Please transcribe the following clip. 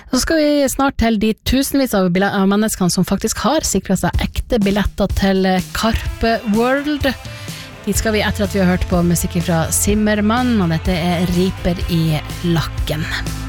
Så skal vi snart til de tusenvis av menneskene som faktisk har sikret seg ekte billetter til Karpe World. Dit skal vi etter at vi har hørt på musikk fra Zimmermann, og dette Riper i lakken.